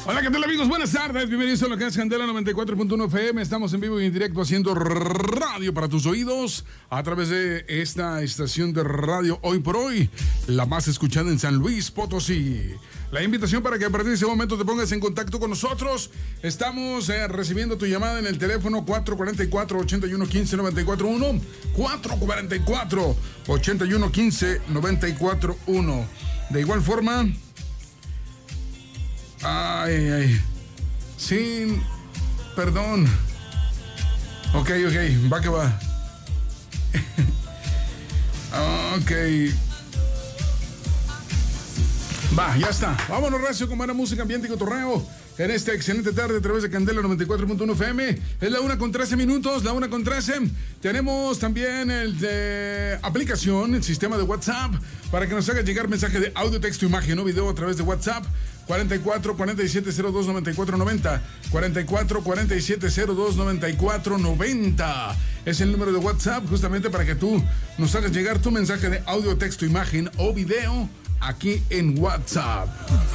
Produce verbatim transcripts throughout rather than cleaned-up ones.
Hola, ¿qué tal, amigos? Buenas tardes, bienvenidos a lo que es Candela noventa y cuatro punto uno F M. Estamos en vivo y en directo haciendo radio para tus oídos a través de esta estación de radio Hoy por Hoy, la más escuchada en San Luis Potosí. La invitación para que a partir de ese momento te pongas en contacto con nosotros. Estamos eh, recibiendo tu llamada en el teléfono cuatro cuatro cuatro, ocho uno uno cinco, nueve cuatro uno, cuatro cuatro cuatro, ocho uno uno cinco, nueve cuatro uno. De igual forma... Ay, ay. Sin... Perdón. Ok, ok. Va que va. Ok. Va, ya está. Vámonos, recio, con buena música, ambiente y cotorreo en esta excelente tarde a través de Candela noventa y cuatro punto uno F M. Es la una con trece minutos, la una con trece. Tenemos también el de aplicación, el sistema de WhatsApp, para que nos haga llegar mensaje de audio, texto, imagen o video a través de WhatsApp. cuarenta y cuatro, cuarenta y siete, cero dos, noventa y cuatro, noventa. cuarenta y cuatro, cuarenta y siete, cero dos, noventa y cuatro, noventa. Es el número de WhatsApp justamente para que tú nos hagas llegar tu mensaje de audio, texto, imagen o video aquí en WhatsApp.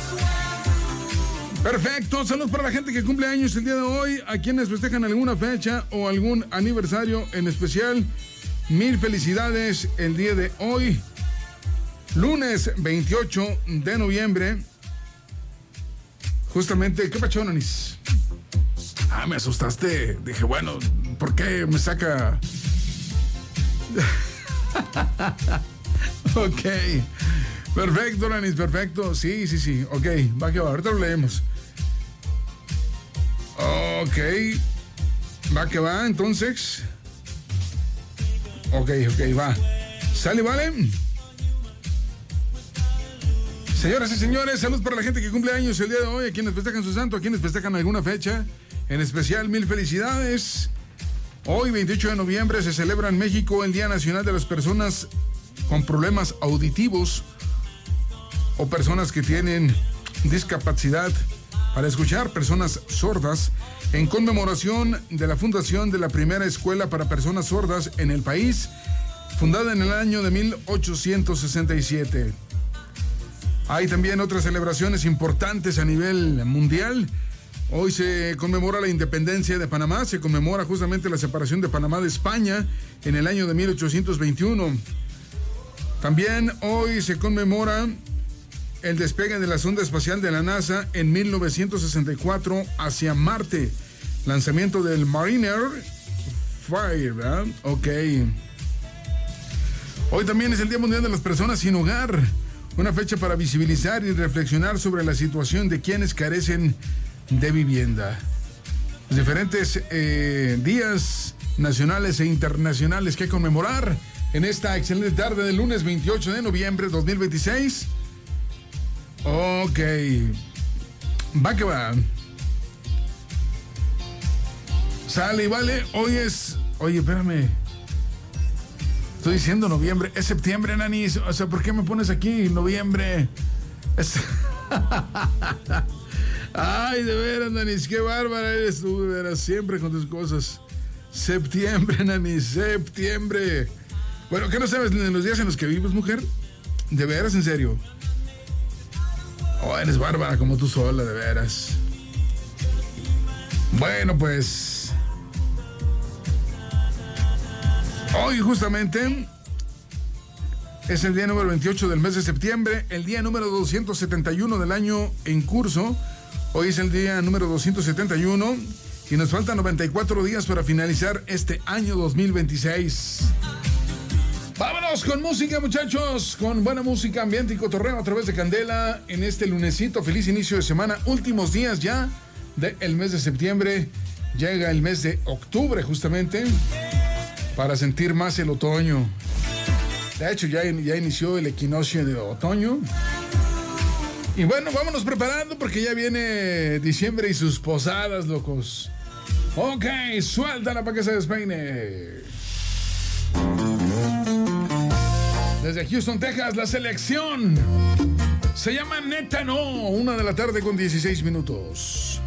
Perfecto, saludos para la gente que cumple años el día de hoy, a quienes festejan alguna fecha o algún aniversario en especial. Mil felicidades el día de hoy, lunes veintiocho de noviembre. Justamente, ¿qué pacho, Nanis? Ah, me asustaste. Dije, bueno, ¿por qué me saca? Ok. Perfecto, Nanis, perfecto. Sí, sí, sí. Ok, va que va. Ahorita lo leemos. Ok. Va que va, entonces. Ok, ok, va. ¿Sale, vale? Señoras y señores, saludos para la gente que cumple años el día de hoy, a quienes festejan su santo, a quienes festejan alguna fecha. En especial, mil felicidades. Hoy, veintiocho de noviembre, se celebra en México el Día Nacional de las Personas con Problemas Auditivos o personas que tienen discapacidad para escuchar, personas sordas, en conmemoración de la fundación de la primera escuela para personas sordas en el país, fundada en el año de mil ochocientos sesenta y siete. Hay también otras celebraciones importantes a nivel mundial. Hoy se conmemora la independencia de Panamá, se conmemora justamente la separación de Panamá de España en el año de mil ochocientos veintiuno. También hoy se conmemora el despegue de la sonda espacial de la NASA en mil novecientos sesenta y cuatro hacia Marte. Lanzamiento del Mariner Fire, ¿verdad? Ok. Hoy también es el Día Mundial de las Personas sin Hogar. Una fecha para visibilizar y reflexionar sobre la situación de quienes carecen de vivienda. Los diferentes eh, días nacionales e internacionales que conmemorar en esta excelente tarde del lunes veintiocho de noviembre de dos mil veintiséis. Ok. Va que va. Sale y vale. Hoy es... Oye, espérame. Estoy diciendo noviembre, es septiembre, Nanis. O sea, ¿por qué me pones aquí noviembre? Es... Ay, de veras, Nanis, qué bárbara eres tú, de veras, siempre con tus cosas. Septiembre, Nanis, septiembre. Bueno, ¿qué no sabes en los días en los que vives, mujer? De veras, en serio. Oh, eres bárbara como tú sola, de veras. Bueno, pues... Hoy justamente es el día número veintiocho del mes de septiembre, el día número doscientos setenta y uno del año en curso. Hoy es el día número doscientos setenta y uno y nos faltan noventa y cuatro días para finalizar este año dos mil veintiséis. Vámonos con música, muchachos, con buena música, ambiente y cotorreo a través de Candela en este lunesito. Feliz inicio de semana, últimos días ya del mes de septiembre. Llega el mes de octubre justamente, para sentir más el otoño. De hecho, ya, ya inició el equinoccio de otoño. Y bueno, vámonos preparando porque ya viene diciembre y sus posadas, locos. Ok, suéltala para que se despeine. Desde Houston, Texas, la selección se llama Neta No, una de la tarde con dieciséis minutos.